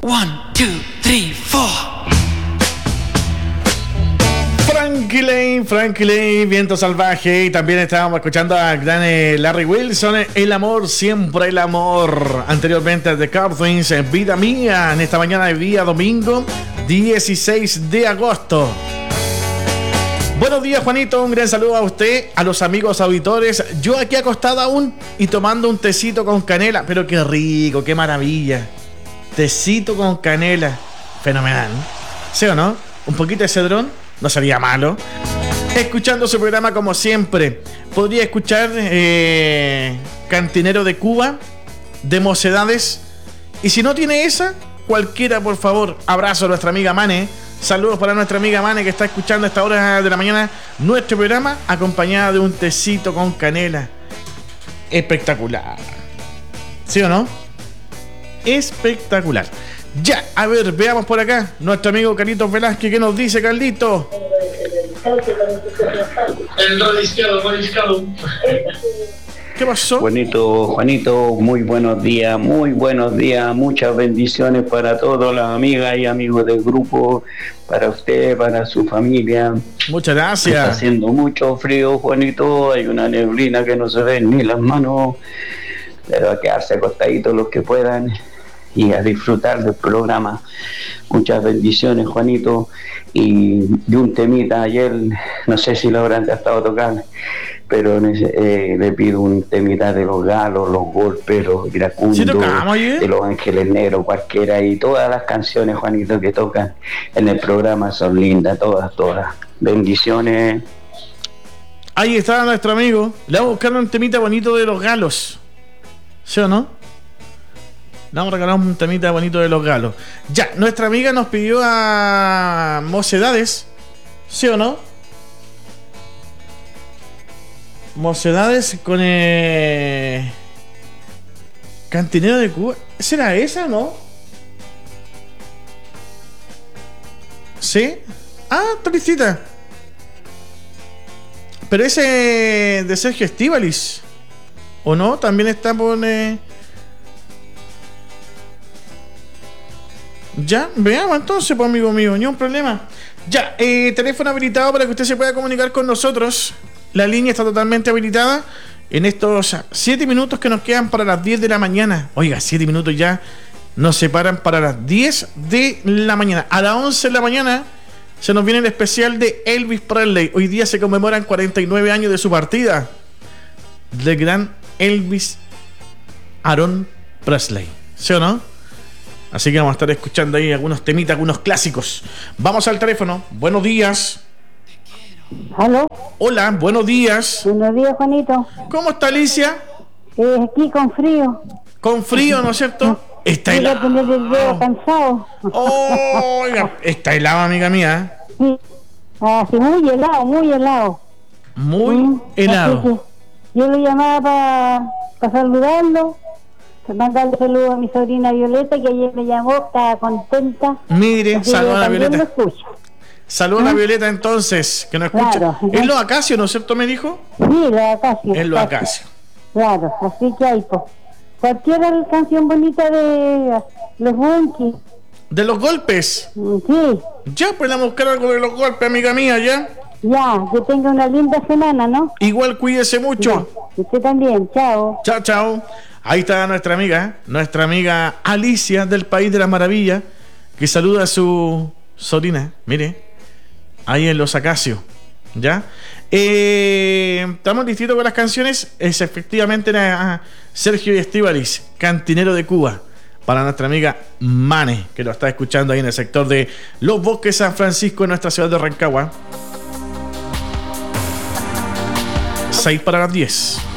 1, 2, 3, 4. Frankie Lane, Viento Salvaje. Y también estábamos escuchando a gran Larry Wilson, El amor, siempre el amor. Anteriormente The Carthins, Vida Mía, en esta mañana de día domingo 16 de agosto. Buenos días, Juanito, un gran saludo a usted, a los amigos auditores. Yo aquí acostado aún y tomando un tecito con canela, pero qué rico, qué maravilla. Tecito con canela, fenomenal, ¿sí o no? Un poquito de cedrón, no sería malo. Escuchando su programa como siempre. Podría escuchar Cantinero de Cuba, de Mocedades. Y si no tiene esa, cualquiera, por favor. Abrazo a nuestra amiga Mane. Saludos para nuestra amiga Mane, que está escuchando a esta hora de la mañana nuestro programa, acompañada de un tecito con canela. Espectacular, ¿sí o no? Espectacular. Ya, a ver, veamos por acá nuestro amigo Carlitos Velázquez. ¿Qué nos dice, Carlito? El mariscado. ¿Qué pasó? Juanito, muy buenos días, muchas bendiciones para todas las amigas y amigos del grupo, para usted, para su familia. Muchas gracias. Está haciendo mucho frío, Juanito, hay una neblina que no se ven ni las manos, pero a quedarse acostaditos los que puedan y a disfrutar del programa. Muchas bendiciones, Juanito. Y de un temita ayer, no sé si lo habrán tratado de tocar, pero le pido un temita de los galos, los golpes, los iracundos, ¿sí tocamos ayer? De los ángeles negros, cualquiera, y todas las canciones, Juanito, que tocan en el programa son lindas, todas. Bendiciones. Ahí está nuestro amigo. Le vamos a buscar un temita bonito de los galos, ¿sí o no? Le vamos a regalar un temita bonito de los galos. Ya, nuestra amiga nos pidió a Mocedades, ¿sí o no? Mocedades con Cantinero de Cuba. ¿Será esa o no? ¿Sí? Ah, Tolicita. Pero ese de Sergio Estíbaliz, ¿o no? También está por... Ya, veamos entonces, pues, amigo mío, ni un problema. Ya, teléfono habilitado para que usted se pueda comunicar con nosotros. La línea está totalmente habilitada en estos 7 minutos que nos quedan para las 10 de la mañana. Oiga, 7 minutos ya nos separan para las 10 de la mañana. A las 11 de la mañana se nos viene el especial de Elvis Presley. Hoy día se conmemoran 49 años de su partida, del gran Elvis Aaron Presley, ¿sí o no? Así que vamos a estar escuchando ahí algunos temitas, algunos clásicos. Vamos al teléfono. Buenos días. ¿Aló? Hola, buenos días. Buenos días, Juanito. ¿Cómo está Alicia? Aquí con frío. Con frío, ¿no es cierto? Está Voy a helado. tener el dedo cansado. Oiga, está helado, amiga mía. Sí. Sí, muy helado, muy helado. Muy helado. Así que yo lo llamaba para saludarlo, para mandarle saludos a mi sobrina Violeta, que ayer me llamó, estaba contenta. Mire, saludos a la Violeta. Violeta. Saludos a la Violeta entonces, que nos escucha. Claro. Es los acacios, ¿no es cierto? Me dijo. Sí, los acacios. Es los acacios. Claro, así que hay, pues. Cualquier canción bonita de los Bunky. ¿De los golpes? Sí. Ya, pues vamos a buscar algo de los golpes, amiga mía, ya. Ya, que tenga una linda semana, ¿no? Igual cuídese mucho. Ya. Usted también, chao. Chao, chao. Ahí está nuestra amiga Alicia del País de las Maravillas, que saluda a su sobrina, mire, ahí en los acacios, ¿ya? Estamos listos con las canciones. Es efectivamente Sergio Estíbaliz, Cantinero de Cuba, para nuestra amiga Mane, que lo está escuchando ahí en el sector de Los Bosques San Francisco, en nuestra ciudad de Rancagua. 6 para las 10.